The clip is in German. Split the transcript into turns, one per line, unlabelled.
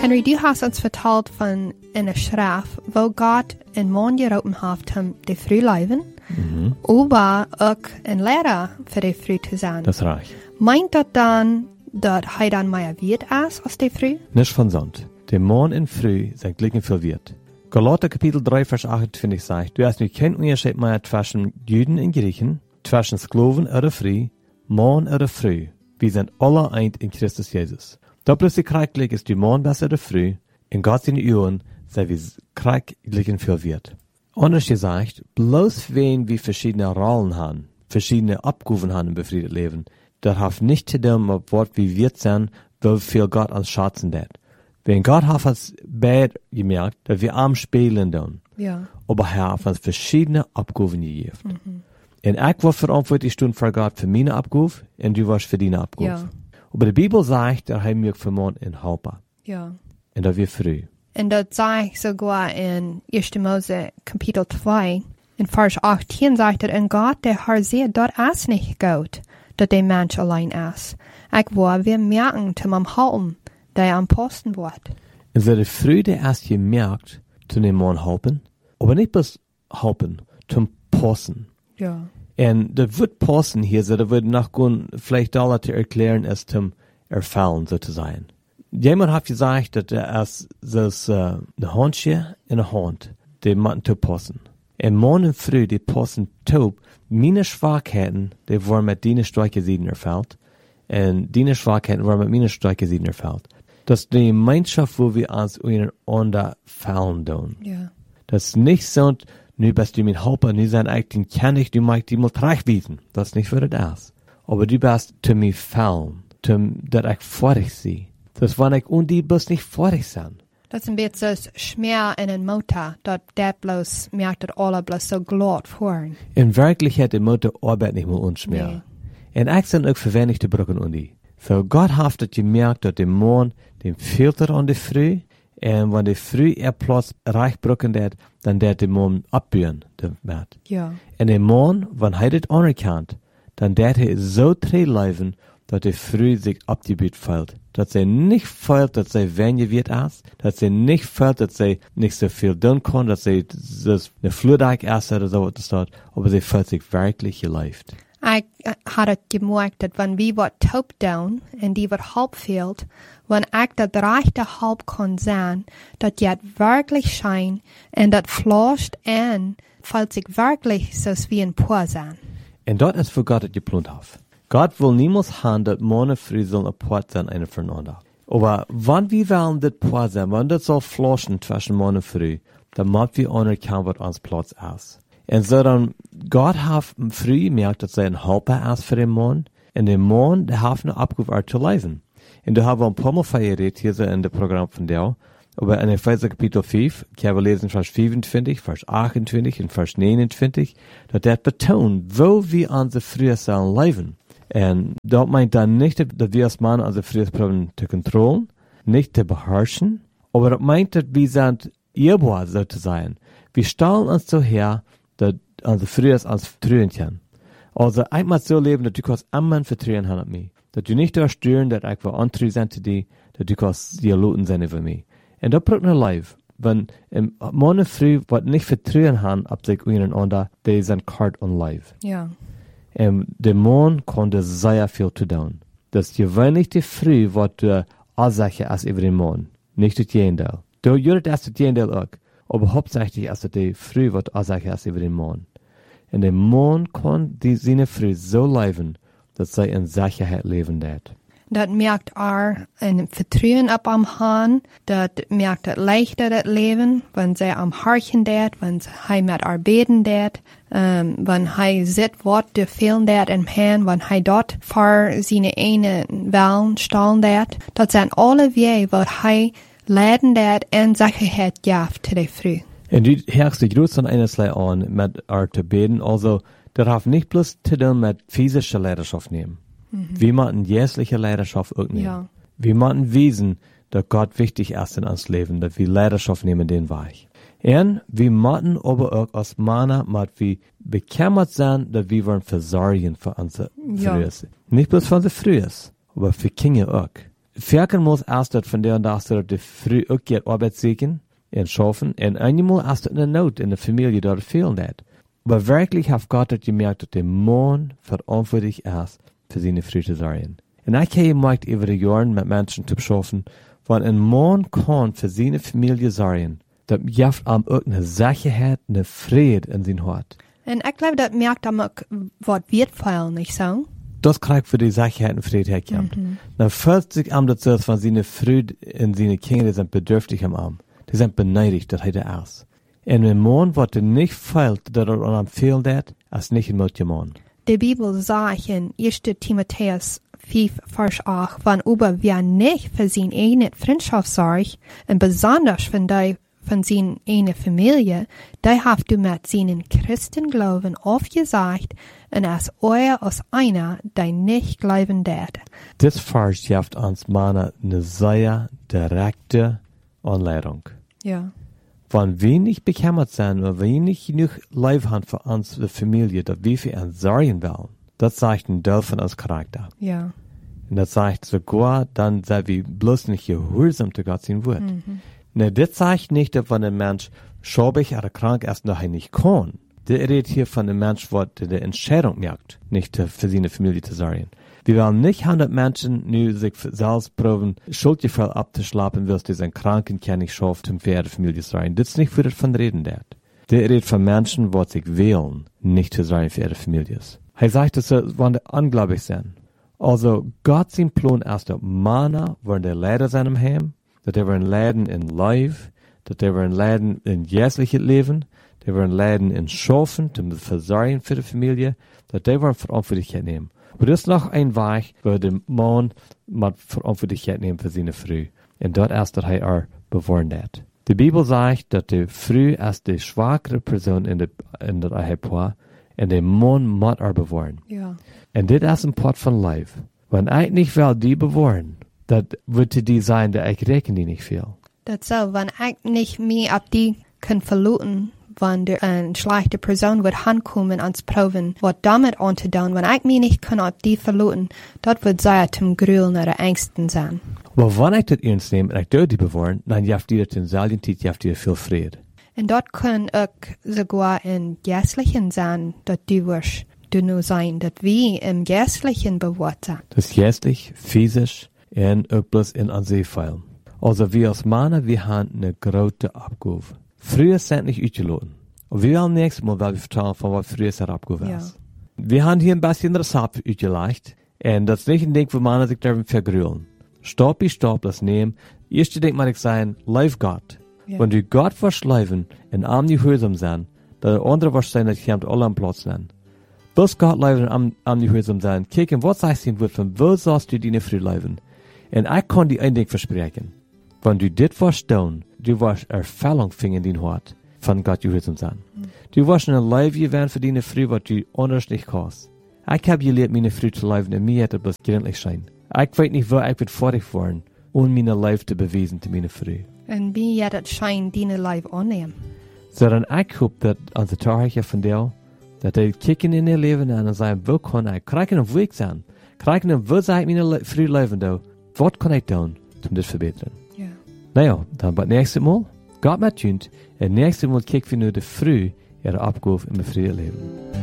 Henry, du hast uns verteld van een schrift, wo Gott een man geroepen heeft om de früh leven, aber ook een leraar voor de früh te zijn.
Das reicht.
Meint dat dan dat hij dan meer wird als de früh?
Nicht von Sand. Der Mann in Früh sind glichen verwirrt. Galater Kapitel 3, Vers 28 sagt, du hast nu kein Unterschied mehr zwischen Juden und Griechen, zwischen Sklaven oder Früh, Mann oder Früh. Wir sind alle eins in Christus Jesus. Da plötzlich krieglich ist die Mann besser oder Früh, in Gott seine Ohren sei wir krieglichen verwirrt. Anders gesagt, bloß wenn wir verschiedene Rollen haben, verschiedene Abgaben haben im befriedet Leben, das hat nicht zu dem, was wir wird sein, wie viel Gott uns schätzen wird. Wenn Gott hat uns bad gemerkt, dass wir arm spielen dann.
Ja.
Aber er hat uns verschiedene Abgaben gegeben. Und ich war verantwortlich für Gott für meine Abgabe und du warst für deine Abgabe.
Ja.
Aber die Bibel sagt, dass er mir vermont in Helper.
Ja.
Und da wir früh.
Und das sagt sogar in 1. Mose Kapitel 2, in Vers 18 sagt er, und Gott, der Herr sieht, dort ist nicht gut, dass der Mensch allein ist. Ich will, wir merken, zum am Halten, der am Posten wird.
Und so die früh der erst gemerkt, zu dem Mann helfen, aber nicht bloß helfen, zum Posten.
Ja.
Und das wird passen hier, so das wird nachgehen, vielleicht alle zu erklären, es zum Erfallen sozusagen. Jemand hat gesagt, dass es eine Handschere und eine Hand, die machen zu passen. Und morgen und früh, die passen taub, meine Schwachheiten, die waren mit deinen Streichgesieden erfüllt, und deine Schwachheiten waren mit meinen Streichgesieden erfüllt. Das ist die Gemeinschaft, wo wir uns untereinander fallen tun.
Ja.
Das ist nicht so, nu bist du mein Helper, nu sein Eichten kann ich, du magst die mal wiesen. Das ist nicht, was das ist. Aber du bist zu mir fallen, dass ich vor dich sehe. Das war nicht, und die bist nicht vor dich sein.
Das ist ein bisschen so Schmerz in den Motor, dass der bloß merkt, dass alle bloß so glatt fahren.
In Wirklichkeit, die Mutter arbeitet nicht mehr uns mehr. Und ich sind auch verwenigte Brücken und die. So Gott hat das gemerkt, dass der Mann, dem Filter an die Früh, und wenn die Früh Platz reich brücken wird, dann der der Mann abbühren, der Mat.
Ja.
Und der Mann, wenn er das anerkannt, dann der er so treu leben, dass die Früh sich abgebüht fällt. Dass sie nicht fällt, dass sie weniger wird ist, dass sie nicht fällt, dass sie nicht so viel tun kann, dass sie eine Flurdeig ist oder so etwas dort, aber sie fällt sich wirklich geläuft.
Ich hatte gemerkt, dass wenn wir was taub tun und die was halb fehlt, wenn ich das rechte halb kann sein, dass jetzt wirklich scheint und das flasht an, fällt sich wirklich so wie ein Paar sein.
Und dort ist für Gott das geplant hat. Gott will niemals haben, dass Mann früh sollen apart sein, einer voneinander. Aber wenn wir wollen das Paar sein, wenn das soll flaschen zwischen Mann und früh, dann müssen wir anerkennen, was uns Platz ist. Und so dann, Gott hat früh gemerkt, dass er ein Helper ist für den Mann, und der Mann, der hat eine Abgabe zu leben. Und da haben wir ein paar Mal verredet, hier so in dem Programm von dir, aber in Epheser Kapitel 5, können wir lesen Vers 25, Vers 28 und Vers 29, dass der betont, wo wir unsere frühe sollen leben. Und das meint dann nicht, dass wir als Mann unsere frühe probieren zu kontrollieren, nicht zu beherrschen, aber das meint, dass wir sind ehrbar sozusagen. Wir stellen uns so her, dass unsere frühe uns vertrauen können. Also einmal so leben, dass du kannst immer vertrauen haben an mich. Dass du nicht stören, dass ich will antreu sein zu dir, dass du kannst dir loten sein über mich. Und das braucht ein Life. Wenn Mann früh was nicht vertrauen haben, ab sich untereinander, die sind kalt und live.
Ja.
Der Mann konnte sehr viel zu tun. Das gewöhnlich die früh, was die Ursache ist über den Mann. Nicht das Gegenteil. Du jürst das Gegenteil auch. Aber hauptsächlich ist die früh, was die Ursache ist über den Mann. Und der Mann kann seine früh so leben, dass sie in Sicherheit leben wird.
Das merkt ein Vertrauen ab am Hahn, das merkt das leichter das Leben, wenn sie am Harchen dat, wenn sie mit arbeiten dat, wenn sie sieht, was der fehlen dat im Herrn, wenn sie dort für seine einen Wellen stellen dat. Das sind alle Wege, was sie leiden dat in Sicherheit jaft zu der Früh.
Und du hörst dich groß an einer Slide an, mit zu beten, also, das hat nicht bloß zu tun mit physischer Leidenschaft nehmen. Wir machen jährliche Leidenschaft auch nehmen.
Ja.
Wir machen wissen, dass Gott wichtig ist in uns Leben, dass wir Leidenschaft nehmen den Weg. Und wir machen aber auch als Männer, dass wir bekümmert sein, dass wir wollen versorgen für unsere Frühes. Nicht bloß für unsere Frühes, aber für Kinder auch. Verken muss erst dat von der und das de früh ook get Arbeit zieken en schaffen en einmal erst in der Not in der Familie dort fehlen dat. Aber wirklich hat Gott dat gemerkt, dass der Mann verantwortlich ist für seine Früh zu sorgen. Und ich habe gemerkt über die Jahre mit Menschen zu schaffen, wenn ein Mann kann für seine Familie sorgen, dass jaft am auch eine Sicherheit, eine Friede in sein Hart.
Und ich glaube, das merkt am auch, was wertvoll, nicht so?
Das kriegt für die Sicherheit und Friede herkommt. Dann fühlt sich am dazu, wenn seine Früde in seine Kinder, die sind bedürftig am Arm. Die sind beneidigt, das hat er erst. Und ein Mann, was nicht fehlt, dass er an fehlt, ist nicht ein mutiger Mann.
Die Bibel sagt in 1. Timotheus 5, Vers 8, wenn über wer nicht für seine eigene Freundschaft sorgt, und besonders von seiner eigenen Familie, der habt du mit seinen Christenglauben aufgesagt, und als euer aus einer, der nicht glauben wird.
Das Vers gibt uns eine sehr direkte Anleitung.
Ja.
Wenn wir nicht bekümmert sind oder wir nicht genug Liebe haben für unsere Familie, dass wir für uns sorgen wollen, das zeigt ein Teil von unserem Charakter.
Ja.
Und das zeigt sogar, dann sind wir bloß nicht gehorsam zu Gott sein Wort. Ne, das zeigt nicht, dass wenn ein Mensch schäbig oder krank ist, noch nicht kann. Der redet hier von einem Mensch, der die Entscheidung merkt, nicht für seine Familie zu sorgen. Wir wollen nicht 100 Menschen nu sich selbst proben, Schuldgefühl abzuschlappen, wirst du sein Kranken kann nicht schaffen, um für ihre Familie zu sorgen. Das ist nicht, wo das von reden wird. Der redet von Menschen, die sich wählen, nicht zu sorgen für ihre Familie. Er sagt, dass sie unglaublich sind. Also, Gott sein Plan erst auf Männer, wollen die Leider sein im Heim, dass die wollen leiden in Life, dass die wollen leiden in jährliches Leben, die wollen leiden in Schaffen, zum Versorgen für die Familie, dass die wollen Verantwortlichkeit nehmen. Aber das ist noch ein Weg, wo der Mann mit Verantwortlichkeit nehmen für seine Frau. Und dort erst, dass er bewahren wird. Die Bibel sagt, dass die Frau ist die schwachere Person in der Ehepaar, und der Mann muss bewahren.
Ja.
Und das ist ein Part von Life. Wenn ich nicht will, die bewahren, das wird die sein, dass ich rechne die nicht viel.
Das so, wenn ich nicht mehr ab die kann verluten, wenn eine schlechte Person wird ankommen ans Proben, was damit anzutun, wenn ich mich nicht kann ab die verluten, das wird sehr zum Grübeln oder Ängsten sein.
Aber wenn ich das ernst nehme und ich dort die bewahren, dann jaft die das in selben Zeit, jaft die viel Friede.
Und dort kann auch sogar in Geistlichen sein, dass du nur sein, dass wir im Geistlichen bewahrt sind.
Das ist geistlich, physisch und auch bloß in Ansehfeilen. Also wir als Männer, wir haben eine große Abgabe. Früher sind nicht ausgeladen. Und wir wollen nächstes Mal, weil wir vertrauen, von was früher eine Abgabe ist. Ja. Wir haben hier ein bisschen Rezept ausgelegt. Und das ist nicht ein Ding, wo Männer sich darin vergrühlen. Stopp by Stopp das nehmen. Erste Ding muss ich sagen, live Gott. Ja. Wenn du Gott wirst leben und am nicht hörsam sein, der andere wirst sein, dass ich alle am Platz nennen. Bis Gott leben und am nicht hörsam sein. Kicken, was sagst du, von wo sollst du deine Früh leben? Und ich kann dir ein Ding versprechen. Wenn du dit wirst tun, du wirst Erfüllung finden in dein Hart, von Gott gehorsam sein. Du wirst ein Leben gewähren für deine Früh, was du anders nicht kannst. Ich habe gelernt, meine Früh zu leben, und mir hat das gründlich sein. Ich weiß nicht, wo ich wird fertig worden, um meine Leben zu beweisen zu meine Früh.
Und wie hat es schein, deine Leben annehmen?
Sondern ich hoffe, dass unsere Tage von dir, dass die kicken in ihr Leben und sagen, wo kann ich, kriegen und wo ich sein? Kriegen und wo sei ich meine Früh leben, da? Was kann ich tun, um das zu verbessern?
Ja.
Naja, dann beim nächsten Mal, Gott mit uns, und nächstes Mal kicken wir nur die Früh ihre Abgabe im Frieden leben.